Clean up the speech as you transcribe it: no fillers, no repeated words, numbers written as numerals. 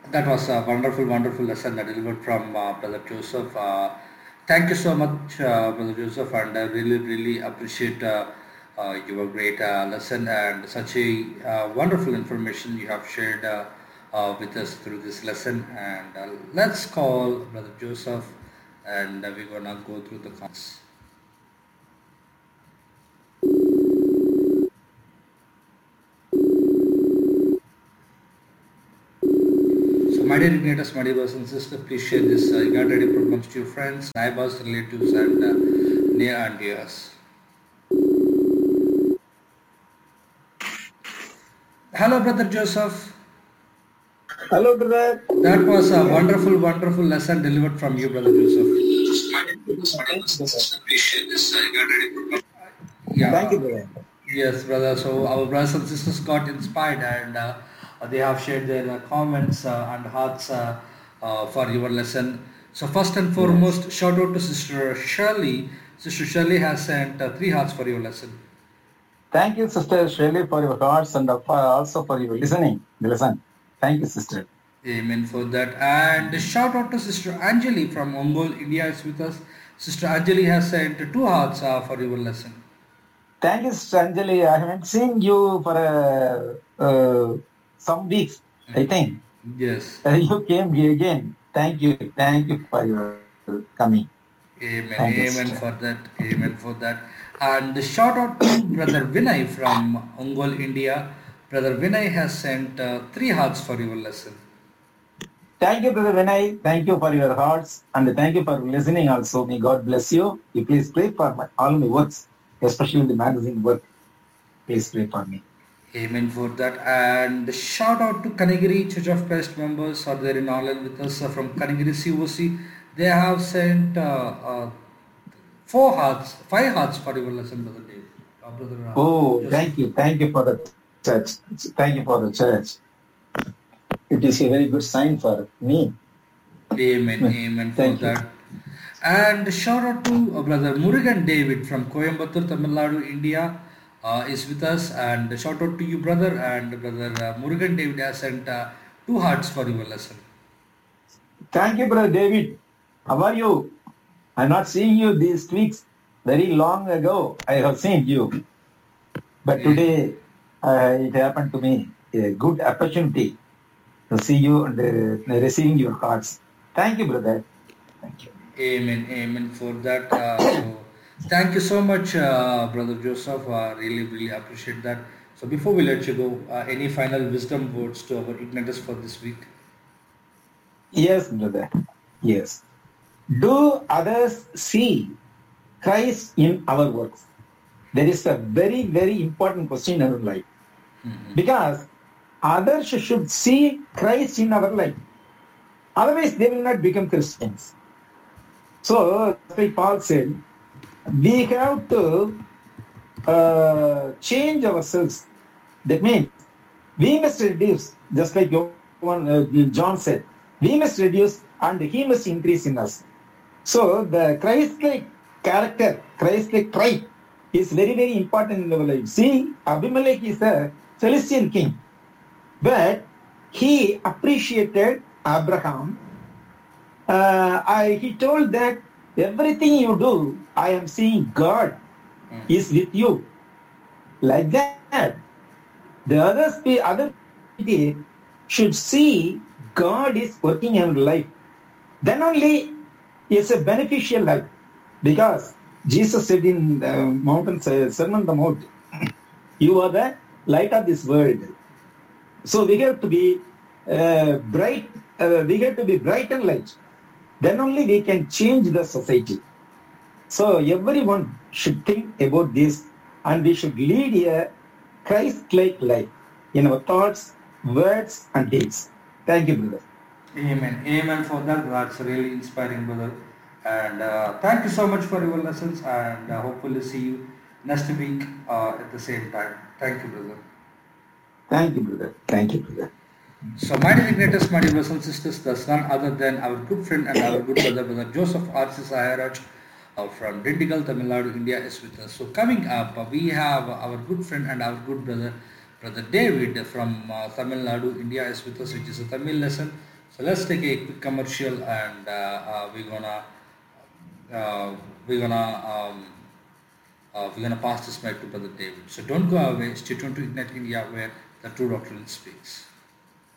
That was a wonderful, wonderful lesson that delivered from Brother Joseph. Thank you so much, Brother Joseph, and I really, really appreciate your great lesson and such a wonderful information you have shared with us through this lesson. And let's call Brother Joseph, and we're gonna go through the comments. So, my dear igniters, my dear brothers and sisters, please share this Ignited Radio programs to your friends, neighbors, relatives, and near and dears. Hello, Brother Joseph. Hello, brother. That was a wonderful, wonderful lesson delivered from you, Brother Joseph. Thank you, Yeah, brother. yes, brother. So our brothers and sisters got inspired, and they have shared their comments and hearts for your lesson. So first and Yes. foremost, shout out to Sister Shirley. Sister Shirley has sent three hearts for your lesson. Thank you, Sister Shirley, for your thoughts and also for your listening. The lesson. Thank you, Sister. Amen for that. And shout out to Sister Anjali from Ongole, India is with us. Sister Anjali has sent two hearts for your lesson. Thank you, Sister Anjali. I haven't seen you for some weeks, I think. Yes. You came here again. Thank you. Thank you for your coming. Thank you, Amen. Sister. Amen for that. Amen for that. And shout out to Brother Vinay from Ongole, India. Brother Vinay has sent three hearts for your lesson. Thank you, Brother Vinay. Thank you for your hearts and thank you for listening also. May God bless you. You please pray for all my works, especially the magazine work. Please pray for me. Amen for that. And shout out to Kanigiri Church of Christ members are there in online with us from Kanigiri COC. They have sent four hearts, five hearts for your lesson, Brother Dave. Brother Oh, Joseph. thank you. Thank you for the church. Thank you for the church. It is a very good sign for me. Amen. Amen for Thank you. that. And shout out to Brother Murugan David from Coimbatore, Tamil Nadu, India is with us. And shout out to you, brother. And Brother Murugan David has sent two hearts for your lesson. Thank you, Brother David. How are you? I'm not seeing you these weeks. Very long ago, I have seen you. But Eh, today, it happened to me. A good opportunity to see you and receiving your hearts. Thank you, brother. Thank you. Amen. Amen for that. So thank you so much, Brother Joseph. Really, really appreciate that. So before we let you go, any final wisdom words to our Ignatius for this week? Yes, brother. Yes. Do others see Christ in our works? There is a very, very important question in our life because others should see Christ in our life. Otherwise, they will not become Christians. So, like Paul said, we have to change ourselves. That means we must reduce, just like John said, we must reduce and he must increase in us. So the Christ-like character, Christ-like trait is very, very important in our life. See, Abimelech is a Philistine king, but he appreciated Abraham. He told that everything you do, I am seeing God is with you. Like that. The other people should see God is working in life. Then only it's a beneficial life. Because Jesus said in the mountain Sermon on the Mount, you are the light of this world. So we have to be bright. We have to be bright and light. Then only we can change the society. So everyone should think about this, and we should lead a Christ-like life in our thoughts, words, and deeds. Thank you, brother. Amen. Amen for that. That's really inspiring, brother. And thank you so much for your lessons. And hopefully see you next week at the same time. Thank you, brother. Thank you, brother. Thank you, brother. So, my dear greatest, my dear brothers and sisters, there's none other than our good friend and our good brother, Brother Joseph R.C. Saharaj from Dindigal, Tamil Nadu, India is with us. So, coming up, we have our good friend and our good brother, Brother David from Tamil Nadu, India is with us, which is a Tamil lesson. So let's take a quick commercial, and uh, we're gonna we're gonna pass this mic to Brother David. So don't go away. Stay tuned to Ignite India, where the true doctrine speaks.